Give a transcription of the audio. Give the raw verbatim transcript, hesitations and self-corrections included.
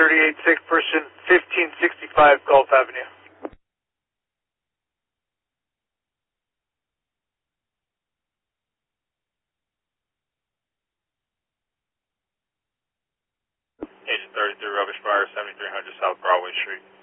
thirty-eight six, person fifteen sixty-five Gulf Avenue. Agent thirty-three, Rubbish Fire, seventy-three hundred South Broadway Street.